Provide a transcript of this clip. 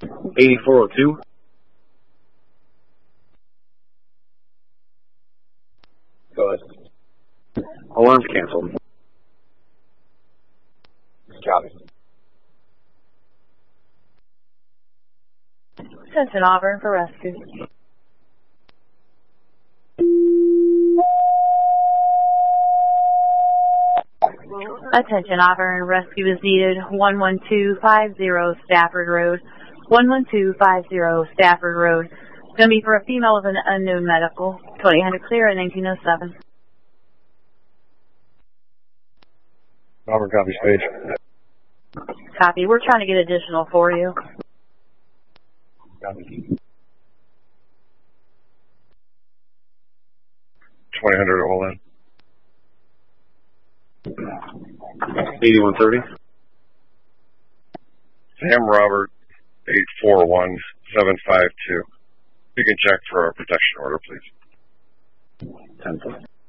8402. Go ahead. Alarm's canceled. Copy. Attention Auburn for rescue. Attention Auburn, rescue is needed. 11250 Stafford Road. 11250 Stafford Road. It's going to be for a female with an unknown medical. 2800 clear at 1907. Auburn, copy, stage. Copy. We're trying to get additional for you. Copy. 2000 all in. 8130. Sam Robert, 841752. You can check for a protection order, please. 10-4.